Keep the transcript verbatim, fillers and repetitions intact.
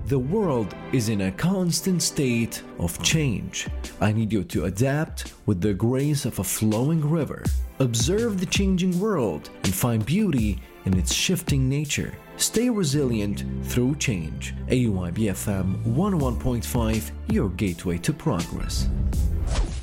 The world is in a constant state of change. I need you to adapt with the grace of a flowing river. Observe the changing world and find beauty in its shifting nature. Stay resilient through change. A U I B F M one oh one point five, your gateway to progress.